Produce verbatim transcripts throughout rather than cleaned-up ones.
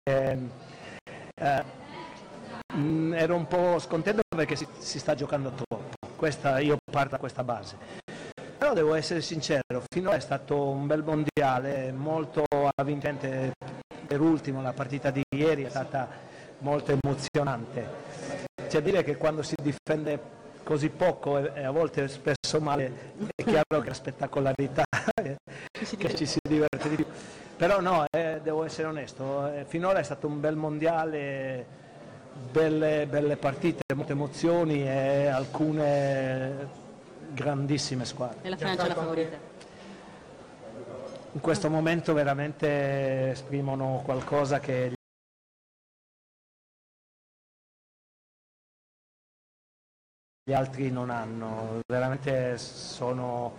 eh, mh, ero un po' scontento perché si, si sta giocando troppo. Questa, io parto da questa base. Però devo essere sincero, finora è stato un bel mondiale, molto avvincente. Per ultimo la partita di ieri è stata molto emozionante. C'è da dire che quando si difende così poco e a volte spesso male è chiaro che la spettacolarità che ci si diverte di più. Però no, eh, devo essere onesto, eh, finora è stato un bel mondiale, belle, belle partite, molte emozioni e alcune grandissime squadre. E la Francia è la favorita? In questo momento veramente esprimono qualcosa che gli altri non hanno, veramente sono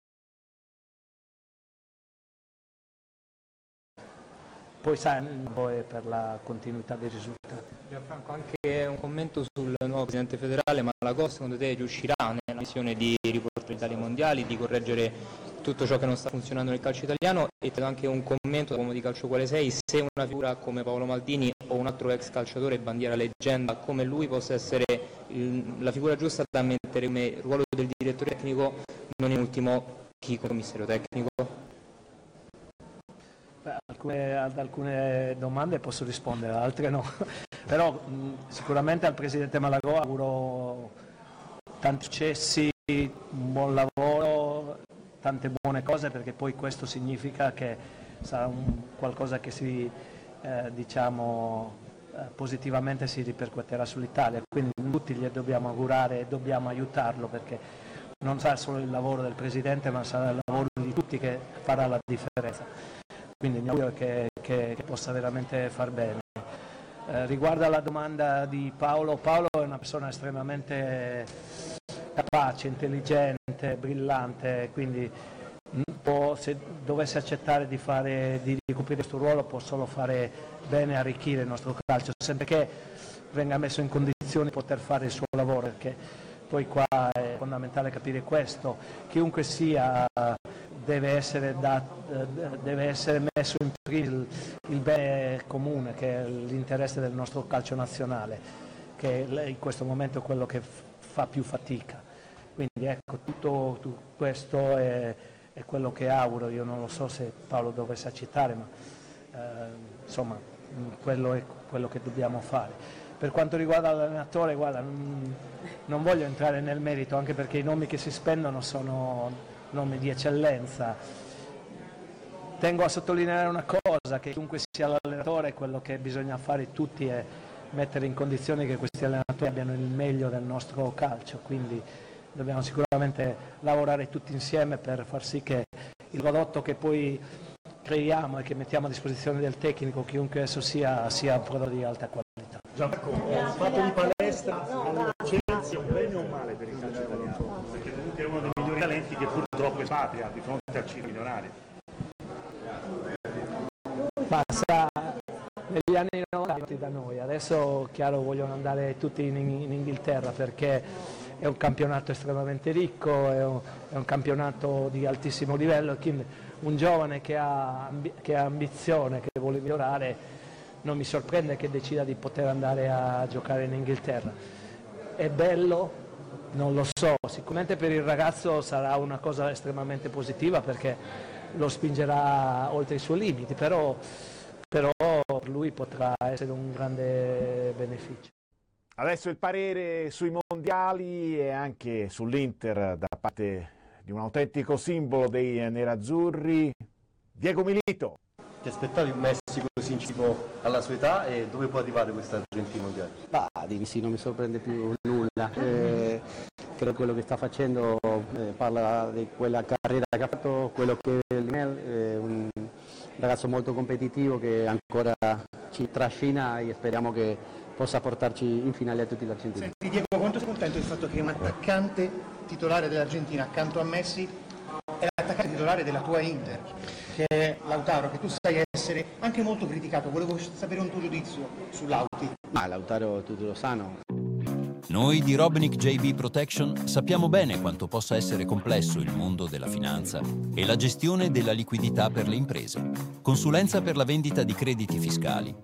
poi sai, poi per la continuità dei risultati. Gianfranco, anche un commento sul nuovo presidente federale Malagò, secondo te riuscirà nella missione di riportare l'Italia ai mondiali, di correggere tutto ciò che non sta funzionando nel calcio italiano? E ti do anche un commento da uomo di calcio quale sei, se una figura come Paolo Maldini o un altro ex calciatore bandiera leggenda come lui possa essere il, la figura giusta da mettere come ruolo del direttore tecnico, non in ultimo chi come commissario tecnico? Beh, alcune, ad alcune domande posso rispondere, ad altre no. Però mh, sicuramente al presidente Malagò auguro tanti successi, un buon lavoro, tante buone cose, perché poi questo significa che sarà un, qualcosa che si eh, diciamo eh, positivamente si ripercuoterà sull'Italia, quindi tutti gli dobbiamo augurare e dobbiamo aiutarlo, perché non sarà solo il lavoro del presidente ma sarà il lavoro di tutti che farà la differenza, quindi mi auguro che, che, che possa veramente far bene. Eh, riguardo alla domanda di Paolo, Paolo è una persona estremamente capace, intelligente, brillante, quindi può, se dovesse accettare di, fare, di ricoprire questo ruolo può solo fare bene e arricchire il nostro calcio, sempre che venga messo in condizioni di poter fare il suo lavoro, perché poi qua è fondamentale capire questo, chiunque sia deve essere, da, deve essere messo in primis il, il bene comune, che è l'interesse del nostro calcio nazionale, che in questo momento è quello che fa più fatica. Quindi ecco, tutto, tutto questo è, è quello che auguro. Io non lo so se Paolo dovesse accettare, ma eh, insomma quello è quello che dobbiamo fare. Per quanto riguarda l'allenatore, guarda, non, non voglio entrare nel merito, anche perché i nomi che si spendono sono nomi di eccellenza. Tengo a sottolineare una cosa, che chiunque sia l'allenatore, quello che bisogna fare tutti è mettere in condizione che questi allenatori abbiano il meglio del nostro calcio, quindi dobbiamo sicuramente lavorare tutti insieme per far sì che il prodotto che poi creiamo e che mettiamo a disposizione del tecnico, chiunque esso sia, sia un prodotto di alta qualità. Gianfranco, ho fatto di palestra, sia un bene o un male per il calcio italiano? Perché comunque è uno dei migliori talenti che purtroppo espatria di fronte al cinema milionario. Ma sa, negli anni novanta da noi, adesso chiaro vogliono andare tutti in, in Inghilterra perché è un campionato estremamente ricco, è un, è un campionato di altissimo livello, quindi un giovane che ha, che ha ambizione, che vuole migliorare, non mi sorprende che decida di poter andare a giocare in Inghilterra. È bello? Non lo so, sicuramente per il ragazzo sarà una cosa estremamente positiva perché lo spingerà oltre i suoi limiti, però, però per lui potrà essere un grande beneficio. Adesso il parere sui mondiali e anche sull'Inter da parte di un autentico simbolo dei nerazzurri, Diego Milito. Ti aspettavi un Messi così incisivo alla sua età e dove può arrivare questa Argentina mondiale? Bah, di sì, non mi sorprende più nulla. Eh, credo che quello che sta facendo eh, parla di quella carriera che ha fatto, quello che è Lionel, eh, un ragazzo molto competitivo che ancora ci trascina e speriamo che possa portarci in finale a tutti gli argentini. Senti Diego, quanto sei contento del fatto che un attaccante titolare dell'Argentina accanto a Messi è l'attaccante titolare della tua Inter, che è Lautaro, che tu sai essere anche molto criticato? Volevo sapere un tuo giudizio su Lauti. Ma Lautaro tutti lo sanno. Noi di Robinic J V Protection sappiamo bene quanto possa essere complesso il mondo della finanza e la gestione della liquidità per le imprese. Consulenza per la vendita di crediti fiscali,